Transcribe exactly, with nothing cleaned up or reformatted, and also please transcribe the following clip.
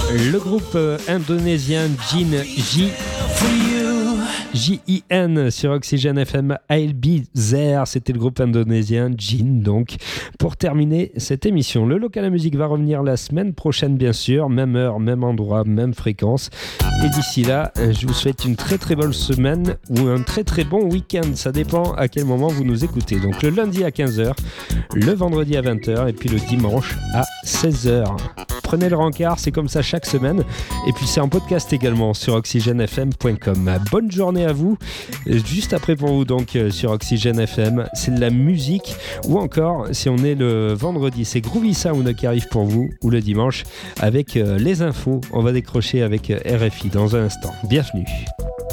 Le groupe euh, indonésien Jin J. J I N sur Oxygène F M, I'll Be There, c'était le groupe indonésien Jin. Donc, pour terminer cette émission, le local à musique va revenir la semaine prochaine, bien sûr, même heure, même endroit, même fréquence. Et d'ici là, je vous souhaite une très très bonne semaine ou un très très bon week-end. Ça dépend à quel moment vous nous écoutez. Donc, le lundi à quinze heures, le vendredi à vingt heures et puis le dimanche à seize heures. Prenez le rencard, c'est comme ça chaque semaine. Et puis c'est en podcast également sur oxygène f m point com. Bonne journée à vous. Juste après pour vous donc sur Oxygène F M, c'est de la musique. Ou encore, si on est le vendredi, c'est Groovy Sound qui arrive pour vous. Ou le dimanche avec les infos. On va décrocher avec R F I dans un instant. Bienvenue.